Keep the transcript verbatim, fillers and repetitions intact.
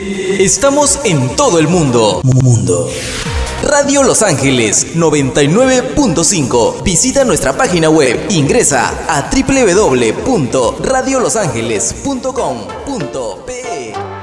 Estamos en todo el mundo. Mundo. Radio Los Ángeles noventa y nueve punto cinco. Visita nuestra página web. Ingresa a doble u doble u doble u punto radio los ángeles punto com punto pe.